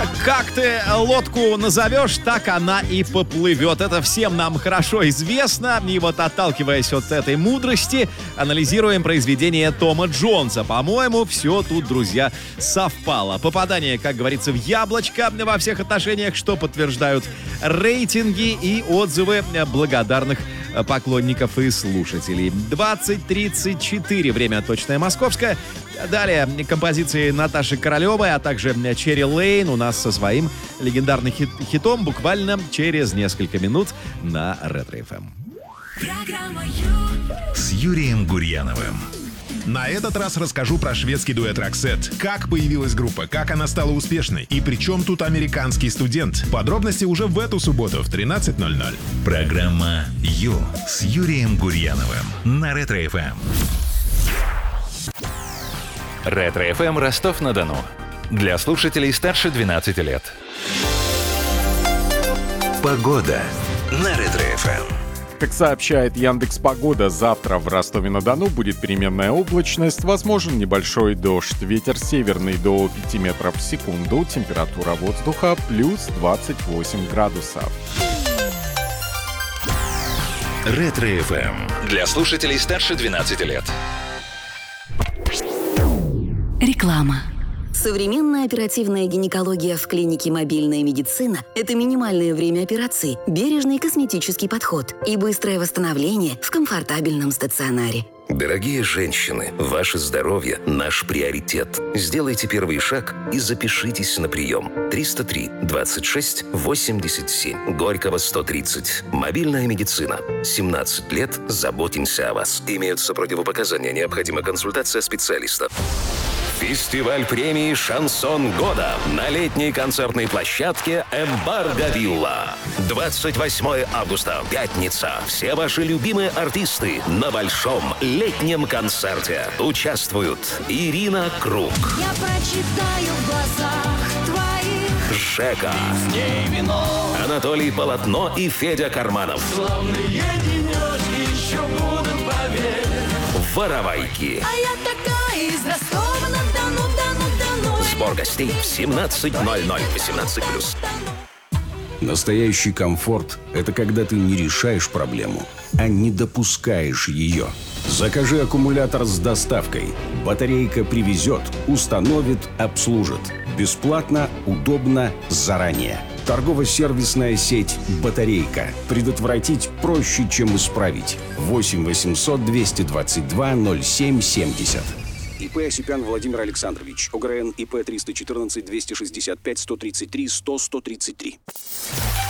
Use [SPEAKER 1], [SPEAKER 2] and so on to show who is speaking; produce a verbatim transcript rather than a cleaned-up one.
[SPEAKER 1] Как ты лодку назовешь, так она и поплывет. Это всем нам хорошо известно. И вот, отталкиваясь от этой мудрости, анализируем произведение Тома Джонса. По-моему, все тут, друзья, совпало. Попадание, как говорится, в яблочко во всех отношениях, что подтверждают рейтинги и отзывы благодарных поклонников и слушателей. двадцать тридцать четыре. Время точное московское. Далее композиции Наташи Королевой, а также Черри Лейн у нас со своим легендарным хит- хитом буквально через несколько минут на Ретро-эф эм.
[SPEAKER 2] Программа Ю
[SPEAKER 3] С Юрием Гурьяновым. На этот раз расскажу про шведский дуэт Roxette. Как появилась группа, как она стала успешной и при чем тут американский студент. Подробности уже в эту субботу в тринадцать ноль ноль. Программа Ю с Юрием Гурьяновым на Ретро-эф эм.
[SPEAKER 4] Ретро-эф эм Ростов-на-Дону. Для слушателей старше двенадцати лет.
[SPEAKER 3] Погода на Ретро-эф эм.
[SPEAKER 5] Как сообщает Яндекс.Погода, завтра в Ростове-на-Дону будет переменная облачность, возможен небольшой дождь. Ветер северный до пяти метров в секунду, температура воздуха плюс двадцать восемь градусов.
[SPEAKER 3] Ретро-эф эм.
[SPEAKER 4] Для слушателей старше двенадцати лет.
[SPEAKER 2] Реклама.
[SPEAKER 6] Современная оперативная гинекология в клинике «Мобильная медицина» – это минимальное время операции, бережный косметический подход и быстрое восстановление в комфортабельном стационаре.
[SPEAKER 7] Дорогие женщины, ваше здоровье – наш приоритет. Сделайте первый шаг и запишитесь на прием. триста три двадцать шесть восемьдесят семь. Горького сто тридцать. Мобильная медицина. семнадцать лет. Заботимся о вас. Имеются противопоказания. Необходима консультация специалиста. Фестиваль премии «Шансон года» на летней концертной площадке «Эмбарго Вилла». двадцать восьмое августа, пятница. Все ваши любимые артисты на большом летнем концерте. Участвуют Ирина Круг,
[SPEAKER 8] Я прочитаю в глазах твоих
[SPEAKER 7] Жека,
[SPEAKER 8] с ней вино.
[SPEAKER 7] Анатолий Полотно и Федя Карманов.
[SPEAKER 8] Славные денечки еще будут, поверь.
[SPEAKER 7] Воровайки.
[SPEAKER 8] А я такая из Ростова-на-Дону, Дону, Дону.
[SPEAKER 7] Сбор гостей в семнадцать ноль ноль, восемнадцать плюс.
[SPEAKER 9] Настоящий комфорт – это когда ты не решаешь проблему, а не допускаешь ее. Закажи аккумулятор с доставкой. Батарейка привезет, установит, обслужит. Бесплатно, удобно, заранее. Торгово-сервисная сеть «Батарейка». Предотвратить проще, чем исправить. восемь восемьсот двести двадцать два ноль семь семьдесят. ИП Осипян Владимир Александрович. ОГРН ИП триста четырнадцать двести шестьдесят пять сто тридцать три сто сто тридцать три.